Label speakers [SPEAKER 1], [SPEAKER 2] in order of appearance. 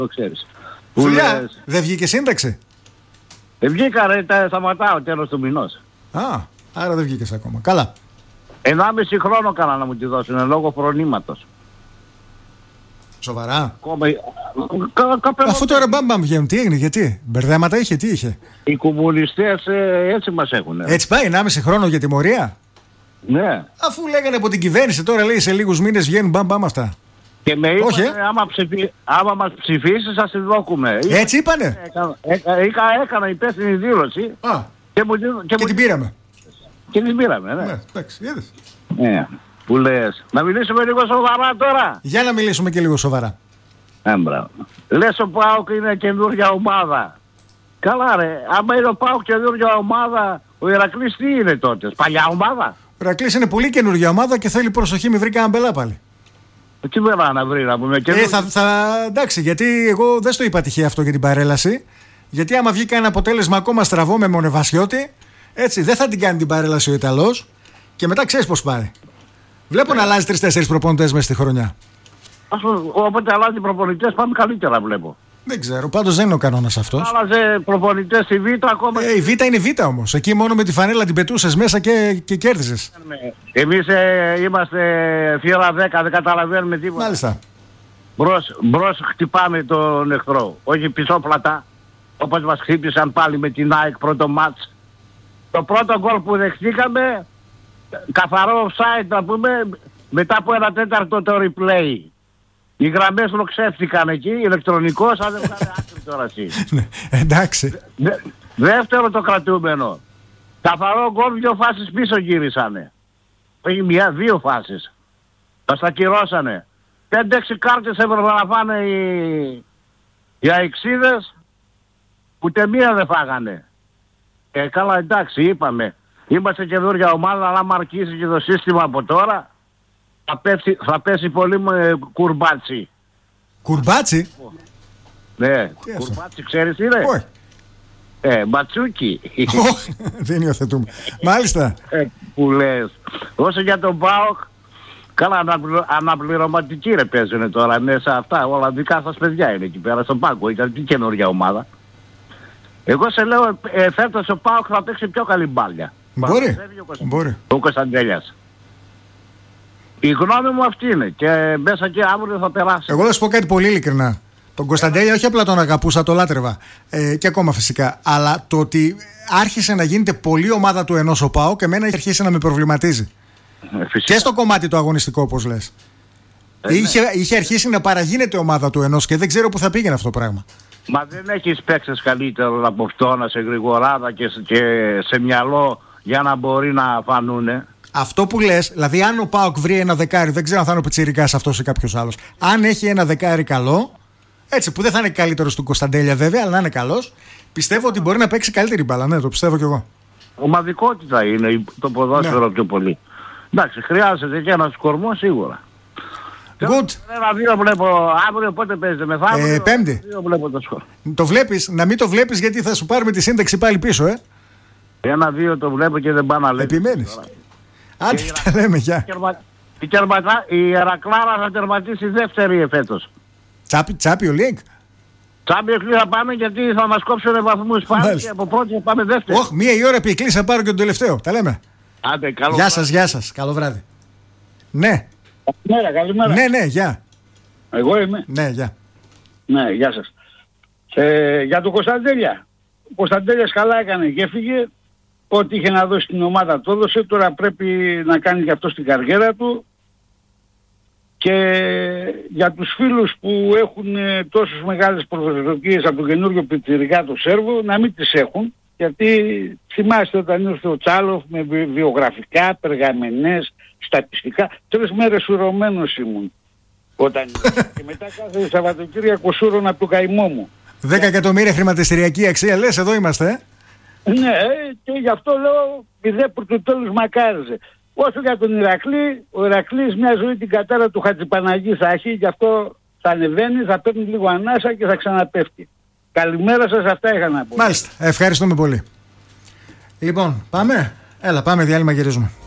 [SPEAKER 1] Το ξέρεις.
[SPEAKER 2] Δουλειά, δεν βγήκε σύνταξη.
[SPEAKER 1] Βγήκα ρε, τα σταματάω τέλος του μηνός.
[SPEAKER 2] Άρα δεν βγήκες ακόμα. Καλά.
[SPEAKER 1] 1,5 χρόνο κάνα να μου τη δώσουν λόγω φρονήματος.
[SPEAKER 2] Σοβαρά.
[SPEAKER 1] Αφού
[SPEAKER 2] τώρα μπαμπαμ βγαίνουν, τι έγινε, γιατί, μπερδέματα είχε, τι είχε.
[SPEAKER 1] Οι κομμουνιστές έτσι μας έχουν.
[SPEAKER 2] Έτσι πάει, 1,5 χρόνο για τιμωρία.
[SPEAKER 1] Ναι.
[SPEAKER 2] Αφού λέγανε από την κυβέρνηση, τώρα λέει σε λίγους μήνες βγαίνουν μπαμπαμ αυτά.
[SPEAKER 1] Και με είπανε, άμα μας ψηφίσεις θα σε δόκουμε.
[SPEAKER 2] Έτσι είπανε.
[SPEAKER 1] Έκανα υπεύθυνη δήλωση.
[SPEAKER 2] Και την πήραμε.
[SPEAKER 1] Και την πήραμε, ναι.
[SPEAKER 2] Εντάξει, είδες.
[SPEAKER 1] Ναι. Που λες, να μιλήσουμε λίγο σοβαρά τώρα.
[SPEAKER 2] Για να μιλήσουμε και λίγο σοβαρά.
[SPEAKER 1] Μπράβο. Λες ο ΠΑΟΚ είναι καινούργια ομάδα. Καλά ρε, άμα είναι ο ΠΑΟΚ καινούργια ομάδα, ο Ηρακλής τι είναι τότε, παλιά ομάδα.
[SPEAKER 2] Ο Ηρακλής είναι πολύ καινούργια ομάδα και θέλει προσοχή, μη βρει κανένα μπελά πάλι.
[SPEAKER 1] Τι βέβαια να βρει να πούμε
[SPEAKER 2] εντάξει, γιατί εγώ δεν στο είπα τυχαία αυτό για την παρέλαση. Γιατί άμα βγει κανένα αποτέλεσμα ακόμα στραβό με Μονεβασιώτη, έτσι δεν θα την κάνει την παρέλαση ο Ιταλός και μετά ξέρεις πώς πάει. Βλέπω να αλλάζει 3-4 προπονητές μέσα στη χρονιά.
[SPEAKER 1] Όποτε αλλάζει προπονητές πάμε καλύτερα βλέπω.
[SPEAKER 2] Δεν ξέρω, πάντως δεν είναι ο κανόνας αυτός.
[SPEAKER 1] Άλλαζε προπονητές στη Β' ακόμα.
[SPEAKER 2] Η Β' είναι Β' όμως. Εκεί μόνο με τη φανέλα την πετούσες μέσα και κέρδισες.
[SPEAKER 1] Εμείς είμαστε θύρα 10, δεν καταλαβαίνουμε τίποτα.
[SPEAKER 2] Μάλιστα.
[SPEAKER 1] Μπρος χτυπάμε τον εχθρό, όχι πισόπλατα. Όπως μας χτύπησαν πάλι με την ΑΕΚ πρώτο μάτς. Το πρώτο γκολ που δεχτήκαμε, καθαρό offside να πούμε, μετά από 1/4 το replay. Οι γραμμές λοξεύτηκαν εκεί, ηλεκτρονικός, αν δεν βγάλε άκρη τώρα εσύ.
[SPEAKER 2] Εντάξει.
[SPEAKER 1] Δεύτερο το κρατούμενο. Καθαρό γκολ, 2 φάσεις πίσω γύρισανε. Όχι μία, 2 φάσεις. Μας τα κυρώσανε. 5-6 κάρτες έπρεπε να φάνε οι αεξίδες, ούτε μία δεν φάγανε. Καλά εντάξει είπαμε. Είμαστε καινούργια ομάδα, αλλά άμα αρχίσει και το σύστημα από τώρα, θα πέσει πολύ με κουρμπάτσι.
[SPEAKER 2] Κουρμπάτσι?
[SPEAKER 1] Ναι, κουρμπάτσι ξέρεις τι είναι?
[SPEAKER 2] Όχι.
[SPEAKER 1] Μπατσούκι.
[SPEAKER 2] Δεν υιοθετούμε. Μάλιστα.
[SPEAKER 1] Που λες. Όσο για τον ΠΑΟΚ, καλά αναπληρωματικοί ρε παίζουνε τώρα μέσα αυτά. Όλα δικά σας παιδιά είναι εκεί πέρα στον πάγκο. Ήταν τι καινούργια ομάδα. Εγώ σε λέω φέτος ο ΠΑΟΚ θα παίξει πιο καλή μπάλια.
[SPEAKER 2] Μπορεί.
[SPEAKER 1] Ο Κωνσταντέλιας. Η γνώμη μου αυτή είναι και μέσα και αύριο θα περάσει.
[SPEAKER 2] Εγώ θα σου πω κάτι πολύ ειλικρινά. Τον Κωνσταντέλια όχι απλά τον αγαπούσα, το λάτρευα και ακόμα φυσικά. Αλλά το ότι άρχισε να γίνεται πολύ ομάδα του ενός ο ΠΑΟΚ και εμένα είχε αρχίσει να με προβληματίζει. Και στο κομμάτι το αγωνιστικό, όπως λες. Είχε αρχίσει να παραγίνεται ομάδα του ενός και δεν ξέρω που θα πήγαινε αυτό το πράγμα.
[SPEAKER 1] Μα δεν έχεις παίξεις καλύτερο από αυτό να σε γρηγοράδα και σε μυαλό για να μπορεί να φανούνε.
[SPEAKER 2] Αυτό που λες, δηλαδή αν ο ΠΑΟΚ βρει ένα δεκάρι, δεν ξέρω αν θα είναι ο Πιτσιρικάς αυτός ή κάποιος άλλος. Αν έχει ένα δεκάρι καλό, έτσι που δεν θα είναι καλύτερος του Κωνσταντέλια βέβαια, αλλά να είναι καλός, πιστεύω ότι μπορεί να παίξει καλύτερη μπάλα. Ναι, το πιστεύω κι εγώ.
[SPEAKER 1] Ομαδικότητα είναι το ποδόσφαιρο πιο πολύ. Εντάξει, χρειάζεται και ένας κορμός σίγουρα.
[SPEAKER 2] Good.
[SPEAKER 1] Ένα-δύο βλέπω αύριο, πότε παίζετε μεθαύριο.
[SPEAKER 2] Πέμπτη. Το βλέπεις, να μην το βλέπεις γιατί θα σου πάρουμε τη σύνταξη πάλι πίσω,
[SPEAKER 1] 1-2 το βλέπω και δεν πάω να λέω.
[SPEAKER 2] Επιμένεις. Άντε τα λέμε, γεια.
[SPEAKER 1] Η Ηρακλάρα θα τερματίσει δεύτερη φέτος.
[SPEAKER 2] Τσάπιο League.
[SPEAKER 1] Τσάπιο League θα πάμε γιατί θα μας κόψουν βαθμούς πάνω και από πρώτη θα πάμε δεύτερη.
[SPEAKER 2] Όχι, 1 η ώρα επί κλείσει θα πάρω και τον τελευταίο. Τα λέμε.
[SPEAKER 1] Άντε, καλό
[SPEAKER 2] γεια σας. Καλό βράδυ. Ναι.
[SPEAKER 3] Καλημέρα.
[SPEAKER 2] Ναι, γεια.
[SPEAKER 3] Εγώ είμαι.
[SPEAKER 2] Ναι, γεια.
[SPEAKER 3] Ναι, γεια σας. Για τον Κωνσταντέλια. Ο Κωνσταντέλιας καλά έκανε και έφυγε. Ό,τι είχε να δώσει την ομάδα το έδωσε. Τώρα πρέπει να κάνει και αυτό στην καριέρα του. Και για τους φίλους που έχουν τόσες μεγάλες προσδοκίες από τον καινούργιο πιτσιρικά του Σέρβο, να μην τις έχουν. Γιατί θυμάστε όταν ήρθε ο Τσάλοφ με βιογραφικά, περγαμενές, στατιστικά. 3 μέρες ουρωμένος ήμουν. Και μετά κάθε Σαββατοκύριακο σούρωνα από το καημό μου.
[SPEAKER 2] 10 εκατομμύρια χρηματιστηριακή αξία, λες, εδώ είμαστε.
[SPEAKER 3] Ναι, και γι' αυτό λέω πηδέπουρ του τέλους μακάριζε. Όσο για τον Ηρακλή, ο Ηρακλής μια ζωή την κατάρα του Χατζηπαναγή θα έχει, γι' αυτό θα ανεβαίνει, θα παίρνει λίγο ανάσα και θα ξαναπέφτει. Καλημέρα σας, αυτά είχα να πω.
[SPEAKER 2] Μάλιστα, ευχαριστούμε πολύ. Λοιπόν, πάμε. Έλα, πάμε, διάλειμμα, γυρίζουμε.